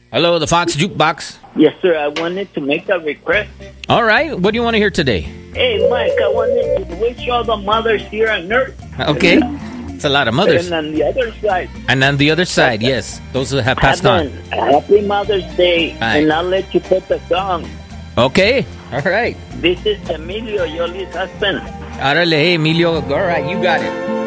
Hello, the Fox Jukebox. Yes, sir. I wanted to make a request. All right. What do you want to hear today? Hey, Mike, I wanted to wish all the mothers here on Earth. Okay. It's a lot of mothers. And on the other side. And on the other side, yes. Those who have passed on. Happy Mother's Day. Right. And I'll let you put the song. Okay. All right. This is Emilio, Yoli's husband. Árale, hey, Emilio. All right, you got it.